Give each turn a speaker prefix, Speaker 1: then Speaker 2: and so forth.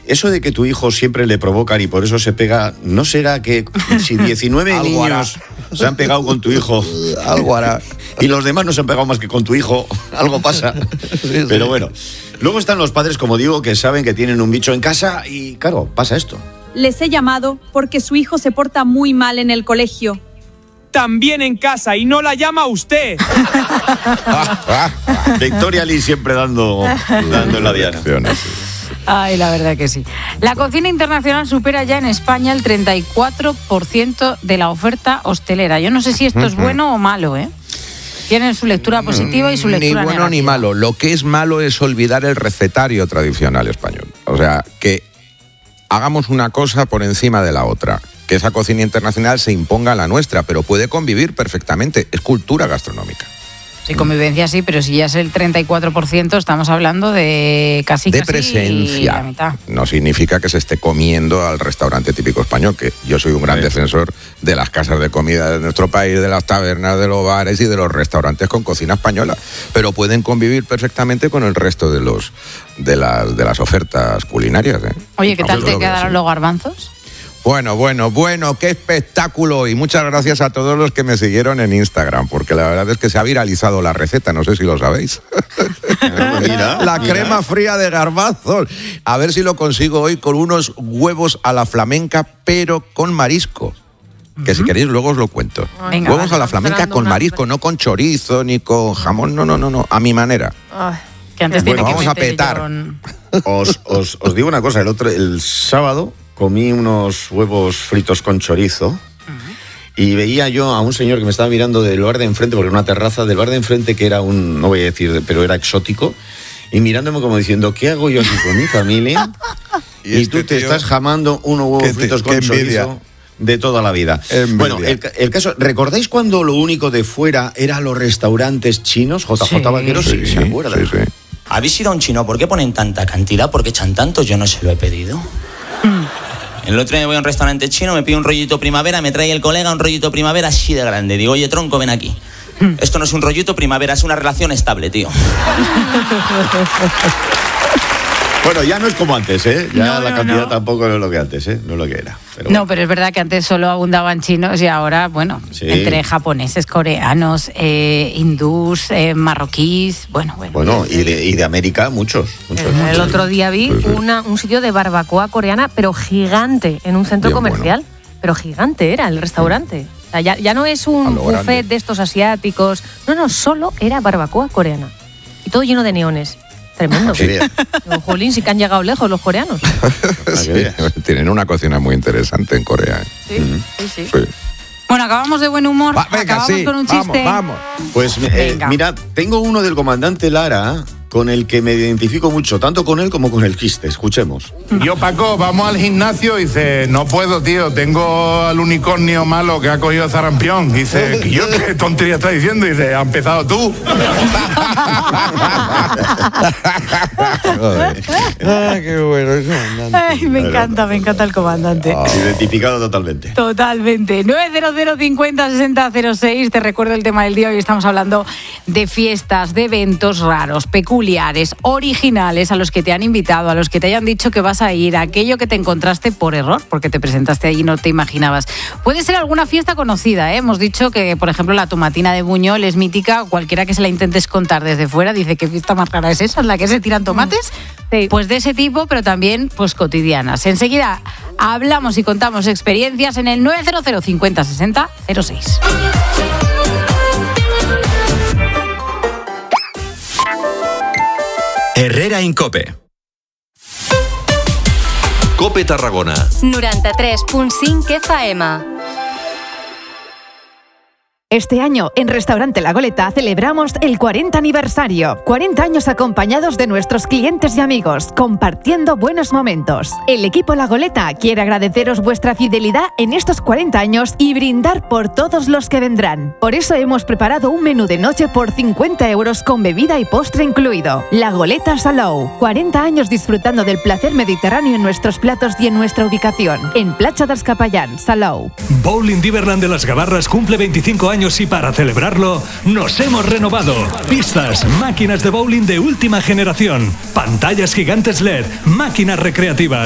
Speaker 1: eso de que tu hijo siempre le provocan y por eso se pega, ¿no será que si 19 niños se han pegado con tu hijo,
Speaker 2: algo hará,
Speaker 1: y los demás no se han pegado más que con tu hijo, algo pasa? Sí. Pero bueno, luego están los padres, como digo, que saben que tienen un bicho en casa y claro, pasa esto.
Speaker 3: Les he llamado porque su hijo se porta muy mal en el colegio.
Speaker 4: También en casa, y no la llama usted.
Speaker 1: Victoria Lee siempre dando en la diana.
Speaker 5: Ay, la verdad que sí. La cocina internacional supera ya en España el 34% de la oferta hostelera. Yo no sé si esto es bueno o malo, ¿eh? Tienen su lectura positiva y su lectura negativa.
Speaker 2: Ni bueno ni malo. Lo que es malo es olvidar el recetario tradicional español. O sea, que hagamos una cosa por encima de la otra. Que esa cocina internacional se imponga a la nuestra, pero puede convivir perfectamente. Es cultura gastronómica.
Speaker 5: Sí, convivencia sí, pero si ya es el 34%, estamos hablando de casi
Speaker 2: presencia.
Speaker 5: La mitad.
Speaker 2: No significa que se esté comiendo al restaurante típico español, que yo soy un gran defensor de las casas de comida de nuestro país, de las tabernas, de los bares y de los restaurantes con cocina española, pero pueden convivir perfectamente con el resto de las ofertas culinarias.
Speaker 5: Oye, ¿qué tal te quedaron los garbanzos?
Speaker 2: Bueno, qué espectáculo, y muchas gracias a todos los que me siguieron en Instagram, porque la verdad es que se ha viralizado la receta, no sé si lo sabéis. La crema fría de garbanzos. A ver si lo consigo hoy con unos huevos a la flamenca, pero con marisco. Que si queréis luego os lo cuento.
Speaker 5: Venga,
Speaker 2: huevos a la flamenca con marisco, no con chorizo ni con jamón, no, a mi manera.
Speaker 5: Que antes
Speaker 2: bueno, vamos a petar.
Speaker 1: Os digo una cosa, el sábado comí unos huevos fritos con chorizo y veía yo a un señor que me estaba mirando del bar de enfrente, porque era una terraza del bar de enfrente que era no voy a decir, pero era exótico, y mirándome como diciendo, ¿qué hago yo aquí con mi familia? y tú te estás jamando unos huevos fritos con chorizo de toda la vida. Bueno, el caso, ¿recordáis cuando lo único de fuera eran los restaurantes chinos? JJ Vaquero, sí, ¿se acuerdan?
Speaker 6: Sí. ¿Habéis ido a un chino? ¿Por qué ponen tanta cantidad? ¿Por qué echan tanto? Yo no se lo he pedido. El otro día voy a un restaurante chino, me pido un rollito primavera, me trae el colega un rollito primavera así de grande. Digo, oye, tronco, ven aquí. Esto no es un rollito primavera, es una relación estable, tío.
Speaker 1: Bueno, ya no es como antes, ¿eh? Ya la cantidad tampoco es lo que antes, ¿eh? No es lo que era. Pero
Speaker 5: no, pero es verdad que antes solo abundaban chinos y ahora, bueno, entre japoneses, coreanos, hindús, marroquíes, bueno.
Speaker 1: Bueno, y de América, muchos.
Speaker 7: El otro día vi un sitio de barbacoa coreana, pero gigante, en un centro comercial. Bueno. Pero gigante era el restaurante. O sea, ya no es un buffet de estos asiáticos. No, solo era barbacoa coreana. Y todo lleno de neones. Tremendo. Jolín, sí que han llegado lejos los coreanos.
Speaker 2: Sí, tienen una cocina muy interesante en Corea.
Speaker 7: Sí.
Speaker 5: Bueno, acabamos de buen humor. Acabamos con un chiste.
Speaker 2: Vamos.
Speaker 1: Pues mira, tengo uno del comandante Lara con el que me identifico mucho, tanto con él como con el chiste. Escuchemos.
Speaker 8: Yo, Paco, vamos al gimnasio y dice, no puedo, tío, tengo al unicornio malo que ha cogido sarampión. Dice, ¿qué tontería estás diciendo? Dice, ¿has empezado tú?
Speaker 2: Qué bueno eso, comandante.
Speaker 5: Ay, me encanta el comandante.
Speaker 1: Identificado totalmente.
Speaker 5: Totalmente. 900 50 60 06. Te recuerdo el tema del día. Hoy estamos hablando de fiestas, de eventos raros, peculiares, originales, a los que te han invitado, a los que te hayan dicho que vas a ir, a aquello que te encontraste por error, porque te presentaste allí y no te imaginabas. Puede ser alguna fiesta conocida, ¿eh? Hemos dicho que, por ejemplo, la tomatina de Buñol es mítica. Cualquiera que se la intentes contar desde fuera dice, ¿qué fiesta más rara es esa? ¿En la que se tiran tomates? Sí. Pues de ese tipo, pero también pues cotidianas. Enseguida hablamos y contamos experiencias en el 900 50 60 06.
Speaker 9: Herrera en COPE. COPE Tarragona.
Speaker 10: 93.5 FM.
Speaker 11: Este año, en Restaurante La Goleta, celebramos el 40 aniversario. 40 años acompañados de nuestros clientes y amigos, compartiendo buenos momentos. El equipo La Goleta quiere agradeceros vuestra fidelidad en estos 40 años y brindar por todos los que vendrán. Por eso hemos preparado un menú de noche por 50 euros con bebida y postre incluido. La Goleta Salou. 40 años disfrutando del placer mediterráneo en nuestros platos y en nuestra ubicación. En Platja dels Capellans, Salou.
Speaker 12: Bowling Diverland de las Gavarras cumple 25 años y para celebrarlo nos hemos renovado. Pistas, máquinas de bowling de última generación, pantallas gigantes LED, máquinas recreativas,